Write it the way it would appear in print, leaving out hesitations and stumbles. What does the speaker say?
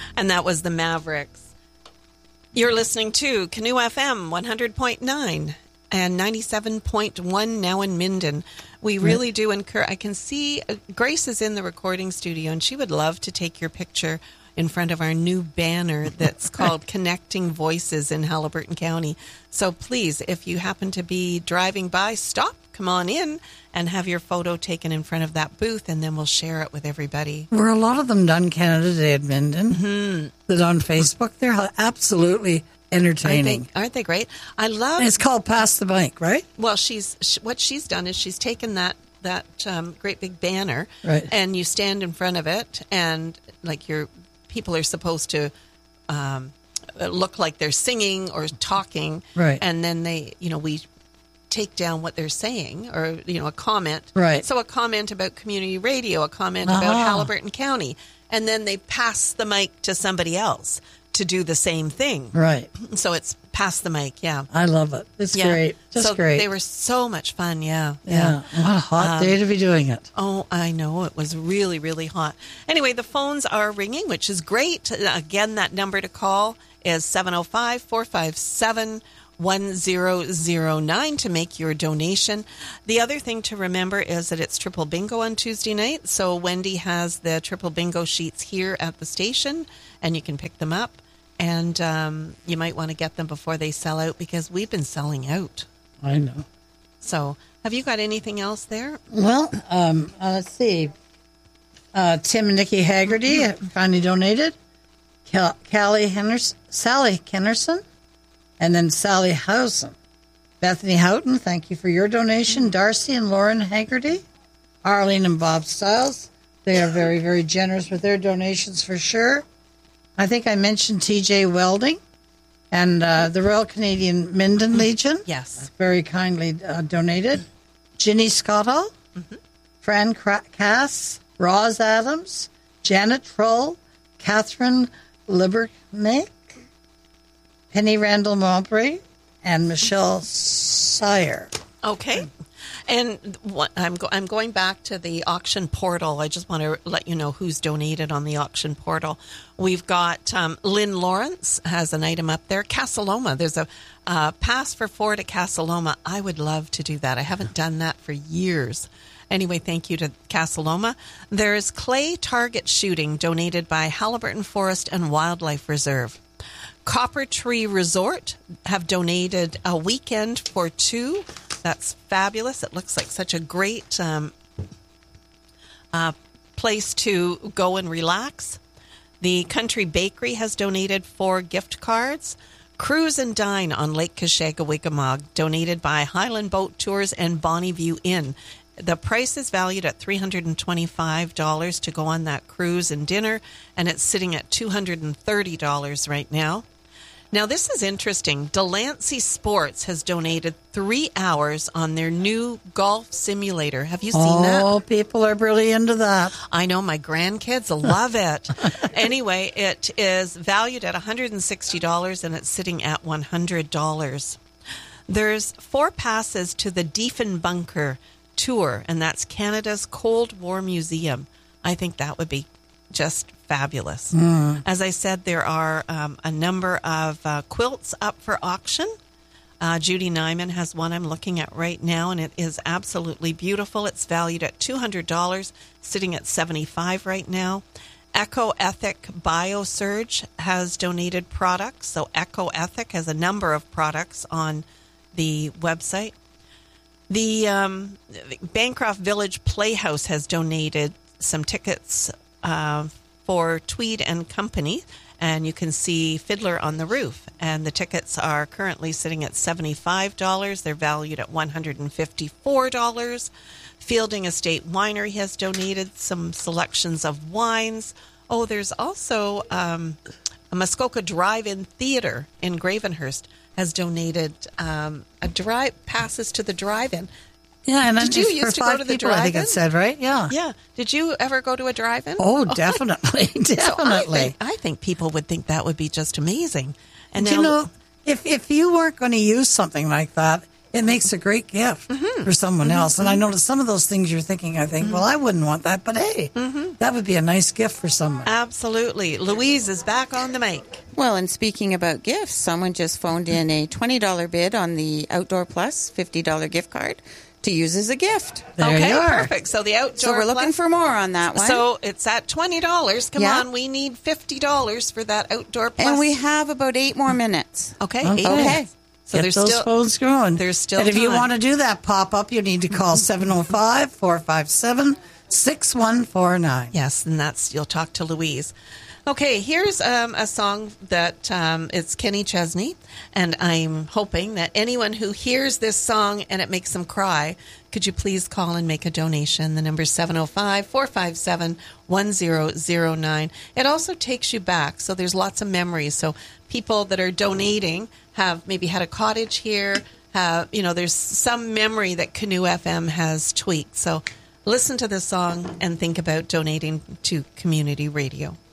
And that was the Mavericks. You're listening to Canoe FM 100.9 and 97.1 now in Minden. We really do encourage. I can see Grace is in the recording studio, and she would love to take your picture in front of our new banner that's called Connecting Voices in Haliburton County. So please, if you happen to be driving by, stop, come on in, and have your photo taken in front of that booth, and then we'll share it with everybody. Were a lot of them done Canada Day at Minden? Mm-hmm. That on Facebook? They're absolutely entertaining. Aren't they great? I love... And it's called Pass the Bike, right? Well, what she's done is she's taken that great big banner, right, and you stand in front of it, and like people are supposed to look like they're singing or talking, right, and then we take down what they're saying, or a comment, right. So a comment about community radio, a comment about Haliburton County, and then they pass the mic to somebody else to do the same thing, right. So it's pass the mic. Yeah, I love it. It's great, just great. They were so much fun. Yeah. What a hot day to be doing it. Oh, I know, it was really, really hot. Anyway, the phones are ringing, which is great. Again, that number to call is 705-457-1009 to make your donation. The other thing to remember is that it's Triple Bingo on Tuesday night. So Wendy has the Triple Bingo sheets here at the station, and you can pick them up. And you might want to get them before they sell out, because we've been selling out. I know. So have you got anything else there? Well, let's see. Tim and Nikki Haggerty kindly donated. Sally Kennerson. And then Sally Housen. Bethany Houghton, thank you for your donation. Darcy and Lauren Haggerty. Arlene and Bob Stiles. They are very, very generous with their donations for sure. I think I mentioned TJ Welding and the Royal Canadian Minden Legion. Yes. Very kindly donated. Ginny Scotto. Mm-hmm. Fran Cass. Roz Adams. Janet Troll. Catherine Libernick. Penny Randall Mowbray, and Michelle Sire. Okay. And I'm going back to the auction portal. I just want to let you know who's donated on the auction portal. We've got Lynn Lawrence has an item up there. Casaloma. There's a pass for 4 to Casaloma. I would love to do that. I haven't done that for years. Anyway, thank you to Casaloma. There's clay target shooting donated by Haliburton Forest and Wildlife Reserve. Copper Tree Resort have donated a weekend for 2. That's fabulous. It looks like such a great place to go and relax. The Country Bakery has donated 4 gift cards. Cruise and Dine on Lake Kashagawigamog, donated by Highland Boat Tours and Bonnyview Inn. The price is valued at $325 to go on that cruise and dinner, and it's sitting at $230 right now. Now, this is interesting. Delancey Sports has donated 3 hours on their new golf simulator. Have you seen that? Oh, people are really into that. I know, my grandkids love it. Anyway, it is valued at $160, and it's sitting at $100. There's 4 passes to the Diefenbunker tour, and that's Canada's Cold War Museum. I think that would be just fabulous. As I said, there are a number of quilts up for auction. Judy Nyman has one I'm looking at right now, and it is absolutely beautiful. It's valued at $200, sitting at $75 right now. EcoEthic BioSurge has donated products. So EcoEthic has a number of products on the website. The Bancroft Village Playhouse has donated some tickets for Tweed and Company, and you can see Fiddler on the Roof. And the tickets are currently sitting at $75. They're valued at $154. Fielding Estate Winery has donated some selections of wines. Oh, there's also a Muskoka Drive-In Theater in Gravenhurst has donated passes to the drive-in. Yeah, and did you used to go to the drive-in? I think it said, right? Yeah. Yeah. Did you ever go to a drive-in? Oh, definitely. Definitely. So I think people would think that would be just amazing. And you know, if you weren't going to use something like that, it makes a great gift for someone else. And I noticed some of those things you're thinking, I think, well, I wouldn't want that, but hey, that would be a nice gift for someone. Absolutely. Louise is back on the mic. Well, and speaking about gifts, someone just phoned in a $20 bid on the Outdoor Plus $50 gift card to use as a gift. There you are. Perfect. So the Outdoor So we're looking Plus- for more on that one. So it's at $20. Come Yeah. on, we need $50 for that Outdoor Plus. and we have about 8 more minutes. Okay. Okay. 8 minutes. So Get there's those still phones going. there's still And if you time. want to do that pop-up, you need to call 705-457-6149. Yes, and that's you'll talk to Louise. Okay, here's a song that it's Kenny Chesney, and I'm hoping that anyone who hears this song and it makes them cry, could you please call and make a donation? The number is 705-457-1009. It also takes you back, so there's lots of memories. So people that are donating have maybe had a cottage here. There's some memory that Canoe FM has tweaked. So listen to this song and think about donating to community radio.